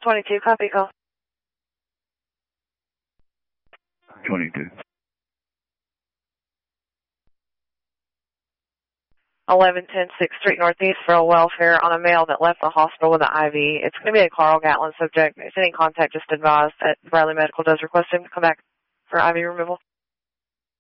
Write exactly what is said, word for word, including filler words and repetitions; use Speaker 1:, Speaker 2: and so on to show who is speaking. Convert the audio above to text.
Speaker 1: twenty-two, copy, call.
Speaker 2: twenty-two.
Speaker 1: eleven ten sixth Street Northeast for a welfare on a male that left the hospital with an I V. It's going to be a Carl Gatlin subject. If any contact, just advise that Bradley Medical does request him to come back for I V removal.